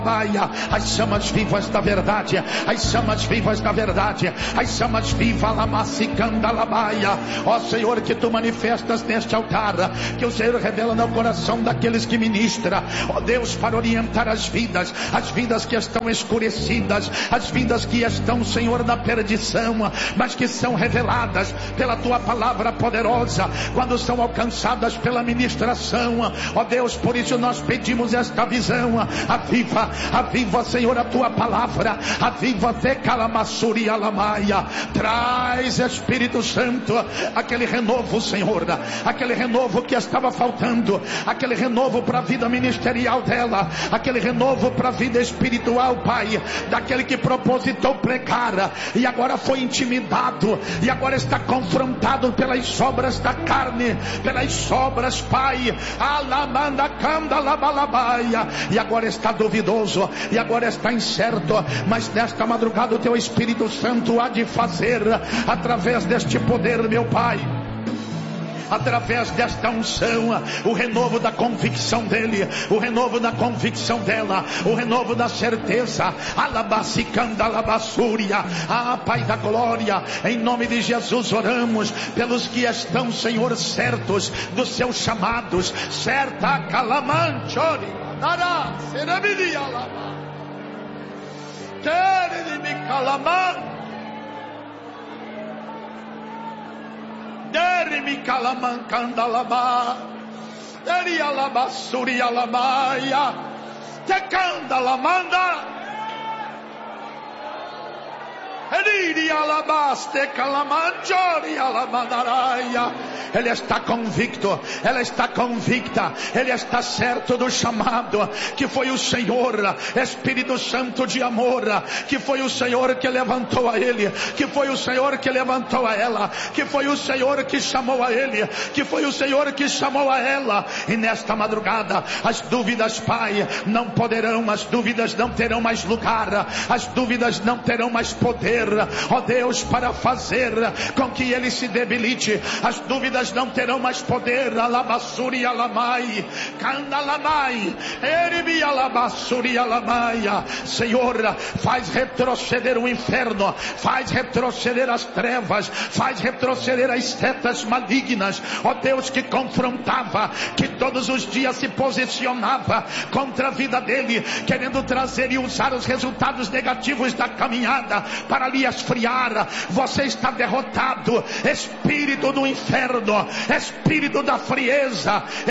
As chamas vivas da verdade, as chamas vivas da verdade, as chamas vivas, ó Senhor, que tu manifestas neste altar, que o Senhor revela no coração daqueles que ministra, ó Deus, para orientar as vidas que estão escurecidas, as vidas que estão, Senhor, na perdição, mas que são reveladas pela tua palavra poderosa, quando são alcançadas pela ministração, ó Deus. Por isso nós pedimos esta visão, aviva, Senhor, a tua palavra, aviva, Tecalamassuri Alamaia, traz, Espírito Santo, aquele renovo, Senhor, aquele renovo que estava faltando, aquele renovo para a vida ministerial dela, aquele renovo para a vida espiritual, Pai, daquele que propositou pregar e agora foi intimidado e agora está confrontado pelas obras da carne, pelas obras, Pai, Alamanda Canda Labalabaia, e agora está duvidoso, e agora está incerto, mas nesta madrugada o teu Espírito Santo há de fazer, através deste poder, meu Pai, através desta unção, o renovo da convicção dele, o renovo da convicção dela, o renovo da certeza. Alabacicanda alabassúria. Pai da glória, em nome de Jesus oramos pelos que estão, Senhor, certos dos seus chamados, certa calamanchori dará serabilia lama quere me calaman Derimi kalaman kandalaba, deri alabasuri alamaya, tekandalamanda, eriri alabaste kalamanjori alamanaraia. Ele está convicto, ela está convicta, ele está certo do chamado, que foi o Senhor, Espírito Santo de amor, que foi o Senhor que levantou a ele, que foi o Senhor que levantou a ela, que foi o Senhor que chamou a ele, que foi o Senhor que chamou a ela. E nesta madrugada as dúvidas, Pai, não poderão, as dúvidas não terão mais lugar, as dúvidas não terão mais poder, ó Deus, para fazer com que ele se debilite. As dúvidas não terão mais poder. Alabassuri alamai, candalamai, eribi alabassuri alamaia. Senhor, faz retroceder o inferno, faz retroceder as trevas, faz retroceder as setas malignas, ó Deus, que confrontava, que todos os dias se posicionava contra a vida dele, querendo trazer e usar os resultados negativos da caminhada para lhe esfriar. Você está derrotado, espírito do inferno, espírito da frieza,